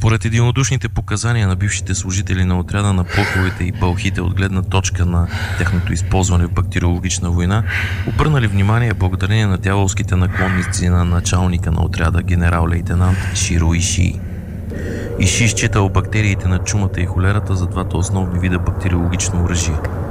Според единодушните показания на бившите служители на отряда, на плоховете и бълхите от гледна точка на тяхното използване в бактериологична война, обърнали внимание благодарение на дяволските наклонници на началника на отряда, генерал-лейтенант Широ Ишии. Иши считал бактериите на чумата и холерата за двата основни вида бактериологично оръжие.